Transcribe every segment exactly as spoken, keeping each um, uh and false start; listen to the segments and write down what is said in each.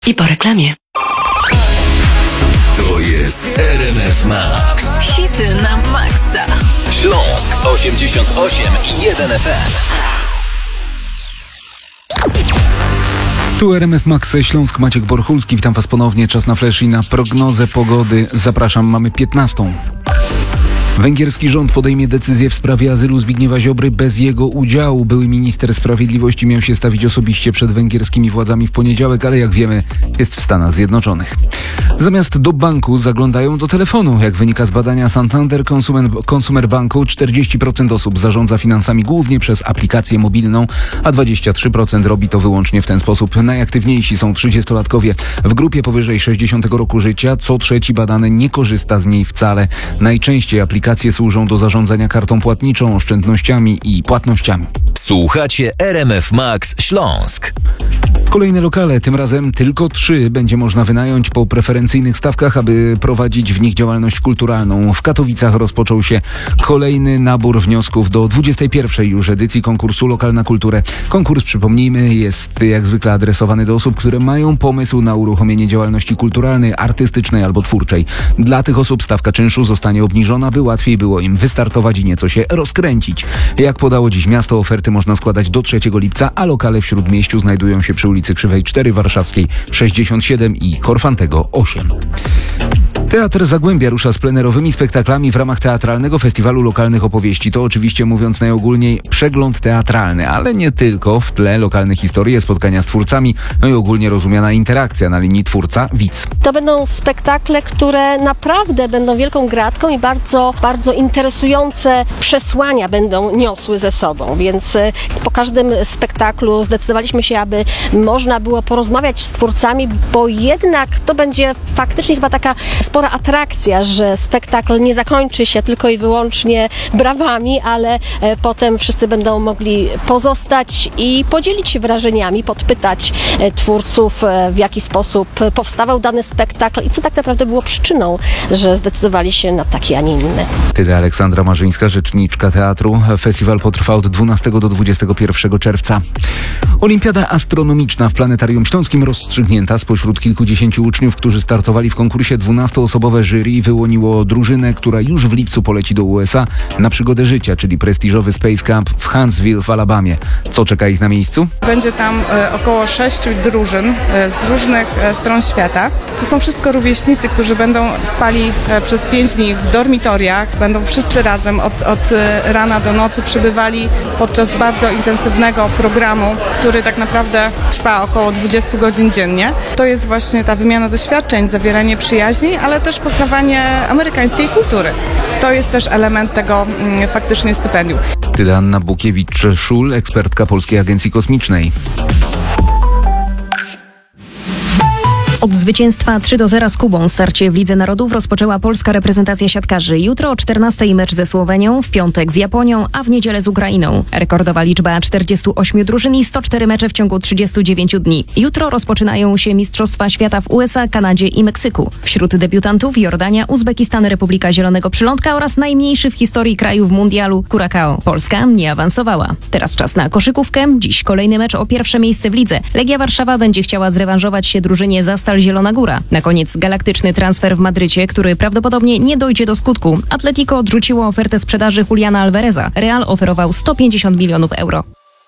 I po reklamie. To jest R M F Max. Hity na maksa. Śląsk osiemdziesiąt osiem i jeden F M. Tu R M F Max Śląsk, Maciek Borchulski. Witam Was ponownie. Czas na flash i na prognozę pogody. Zapraszam, mamy piętnastą. Węgierski rząd podejmie decyzję w sprawie azylu Zbigniewa Ziobry bez jego udziału. Były minister sprawiedliwości miał się stawić osobiście przed węgierskimi władzami w poniedziałek, ale jak wiemy, jest w Stanach Zjednoczonych. Zamiast do banku zaglądają do telefonu. Jak wynika z badania Santander Consumer, Consumer Banku, czterdzieści procent osób zarządza finansami głównie przez aplikację mobilną, a dwadzieścia trzy procent robi to wyłącznie w ten sposób. Najaktywniejsi są trzydziestolatkowie. W grupie powyżej sześćdziesiątego roku życia co trzeci badany nie korzysta z niej wcale. Najczęściej aplikacje służą do zarządzania kartą płatniczą, oszczędnościami i płatnościami. Słuchacie R M F Max Śląsk. Kolejne lokale, tym razem tylko trzy, będzie można wynająć po preferencyjnych stawkach, aby prowadzić w nich działalność kulturalną. W Katowicach rozpoczął się kolejny nabór wniosków do dwudziestej pierwszej już edycji konkursu Lokal na Kulturę. Konkurs, przypomnijmy, jest jak zwykle adresowany do osób, które mają pomysł na uruchomienie działalności kulturalnej, artystycznej albo twórczej. Dla tych osób stawka czynszu zostanie obniżona, by łatwiej było im wystartować i nieco się rozkręcić. Jak podało dziś miasto, oferty można składać do trzeciego lipca, a lokale w Śródmieściu znajdują się przy ulicy Krzywej cztery, Warszawskiej sześćdziesiąt siedem i Korfantego osiem. Teatr Zagłębia rusza z plenerowymi spektaklami w ramach Teatralnego Festiwalu Lokalnych Opowieści. To oczywiście, mówiąc najogólniej, przegląd teatralny, ale nie tylko. W tle lokalne historie, spotkania z twórcami, no i ogólnie rozumiana interakcja na linii twórca-widz. To będą spektakle, które naprawdę będą wielką gratką i bardzo, bardzo interesujące przesłania będą niosły ze sobą, więc po każdym spektaklu zdecydowaliśmy się, aby można było porozmawiać z twórcami, bo jednak to będzie faktycznie chyba taka spora atrakcja, że spektakl nie zakończy się tylko i wyłącznie brawami, ale e, potem wszyscy będą mogli pozostać i podzielić się wrażeniami, podpytać e, twórców, e, w jaki sposób powstawał dany spektakl i co tak naprawdę było przyczyną, że zdecydowali się na taki, a nie inny. Tyle Aleksandra Marzyńska, rzeczniczka teatru. Festiwal potrwa od dwunastego do dwudziestego pierwszego czerwca. Olimpiada astronomiczna w Planetarium Śląskim rozstrzygnięta. Spośród kilkudziesięciu uczniów, którzy startowali w konkursie, dwunastoosobowe jury wyłoniło drużynę, która już w lipcu poleci do U S A na przygodę życia, czyli prestiżowy Space Camp w Huntsville w Alabamie. Co czeka ich na miejscu? Będzie tam e, około sześciu drużyn e, z różnych e, stron świata. To są wszystko rówieśnicy, którzy będą spali e, przez pięć dni w dormitoriach. Będą wszyscy razem od, od e, rana do nocy przebywali podczas bardzo intensywnego programu, który tak naprawdę trwa około dwadzieścia godzin dziennie. To jest właśnie ta wymiana doświadczeń, zawieranie przyjaźni, ale też poznawanie amerykańskiej kultury. To jest też element tego mm, faktycznie stypendium. Tyle Anna Bukiewicz-Szul, ekspertka Polskiej Agencji Kosmicznej. Od zwycięstwa trzy do zera z Kubą starcie w Lidze Narodów rozpoczęła polska reprezentacja siatkarzy. Jutro o czternastej mecz ze Słowenią, w piątek z Japonią, a w niedzielę z Ukrainą. Rekordowa liczba czterdziestu ośmiu drużyn i sto cztery mecze w ciągu trzydziestu dziewięciu dni. Jutro rozpoczynają się Mistrzostwa Świata w U S A, Kanadzie i Meksyku. Wśród debiutantów Jordania, Uzbekistan, Republika Zielonego Przylądka oraz najmniejszy w historii krajów mundialu Curacao. Polska nie awansowała. Teraz czas na koszykówkę. Dziś kolejny mecz o pierwsze miejsce w lidze. Legia Warszawa będzie chciała zrewanżować się drużynie za Stal Zielona Góra. Na koniec galaktyczny transfer w Madrycie, który prawdopodobnie nie dojdzie do skutku. Atletico odrzuciło ofertę sprzedaży Juliana Alvareza. Real oferował sto pięćdziesiąt milionów euro.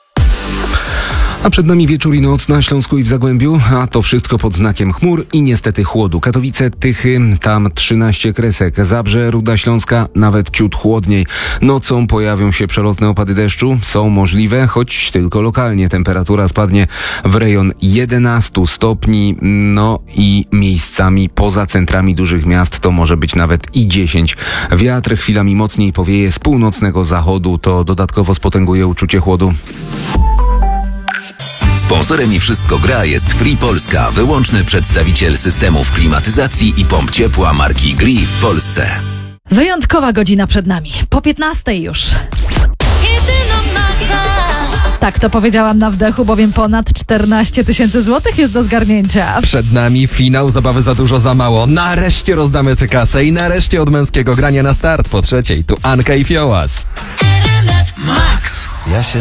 A przed nami wieczór i noc na Śląsku i w Zagłębiu, a to wszystko pod znakiem chmur i niestety chłodu. Katowice, Tychy, tam trzynaście kresek, Zabrze, Ruda Śląska, nawet ciut chłodniej. Nocą pojawią się przelotne opady deszczu, są możliwe, choć tylko lokalnie. Temperatura spadnie w rejon jedenastu stopni, no i miejscami poza centrami dużych miast to może być nawet i dziesięć. Wiatr chwilami mocniej powieje z północnego zachodu, to dodatkowo spotęguje uczucie chłodu. Sponsorem i Wszystko Gra jest Free Polska, wyłączny przedstawiciel systemów klimatyzacji i pomp ciepła marki Gree w Polsce. Wyjątkowa godzina przed nami. Po piętnastej już. Tak to powiedziałam na wdechu, bowiem ponad czternaście tysięcy złotych jest do zgarnięcia. Przed nami finał Zabawy za dużo za mało. Nareszcie rozdamy tę kasę i nareszcie od męskiego grania na start po trzeciej. Tu Anka i Fiołas. Max. Ja się